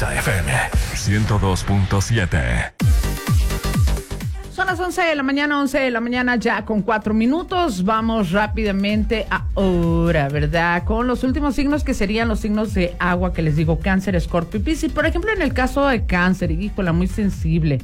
Exa FM 102.7. Son las 11 de la mañana ya con 4 minutos. Vamos rápidamente ahora, ¿verdad? Con los últimos signos que serían los signos de agua que les digo, Cáncer, Escorpio y Piscis. Por ejemplo, en el caso de Cáncer, híjole, muy sensible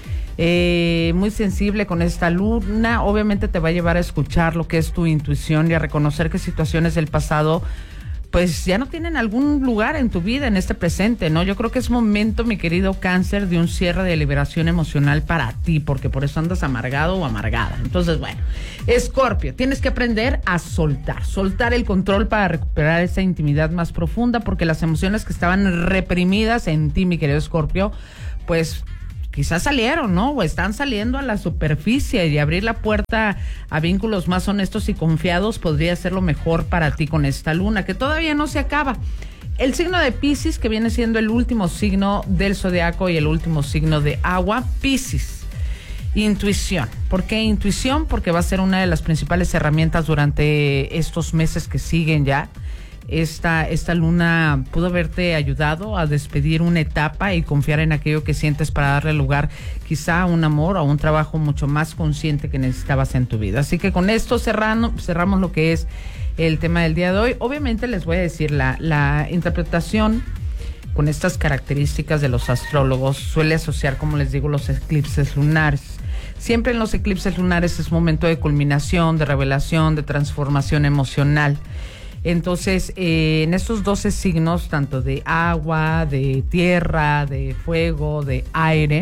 con esta luna. Obviamente te va a llevar a escuchar lo que es tu intuición y a reconocer que situaciones del pasado pues ya no tienen algún lugar en tu vida, en este presente, ¿no? Yo creo que es momento, mi querido Cáncer, de un cierre de liberación emocional para ti, porque por eso andas amargado o amargada. Entonces, bueno, Escorpio, tienes que aprender a soltar el control para recuperar esa intimidad más profunda, porque las emociones que estaban reprimidas en ti, mi querido Escorpio, pues quizás salieron, ¿no? O están saliendo a la superficie, y abrir la puerta a vínculos más honestos y confiados podría ser lo mejor para ti con esta luna, que todavía no se acaba. El signo de Piscis, que viene siendo el último signo del zodiaco y el último signo de agua, Piscis. Intuición. ¿Por qué intuición? Porque va a ser una de las principales herramientas durante estos meses que siguen ya. Esta luna pudo haberte ayudado a despedir una etapa y confiar en aquello que sientes para darle lugar quizá a un amor o a un trabajo mucho más consciente que necesitabas en tu vida. Así que con esto cerramos lo que es el tema del día de hoy. Obviamente les voy a decir, la interpretación con estas características de los astrólogos suele asociar, como les digo, los eclipses lunares. Siempre en los eclipses lunares es momento de culminación, de revelación, de transformación emocional. Entonces, en estos 12 signos, tanto de agua, de tierra, de fuego, de aire,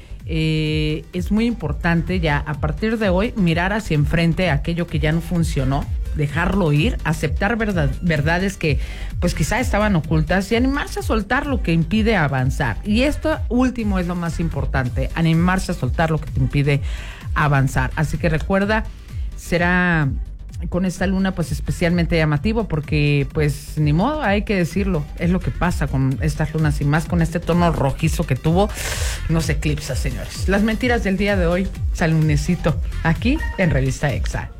es muy importante ya a partir de hoy mirar hacia enfrente aquello que ya no funcionó, dejarlo ir, aceptar verdades que pues quizá estaban ocultas y animarse a soltar lo que impide avanzar. Y esto último es lo más importante, animarse a soltar lo que te impide avanzar. Así que recuerda, será con esta luna pues especialmente llamativo porque pues ni modo, hay que decirlo, es lo que pasa con estas lunas y más con este tono rojizo que tuvo, nos eclipsa, señores. Las mentiras del día de hoy, San Lunesito, aquí en Revista Exa.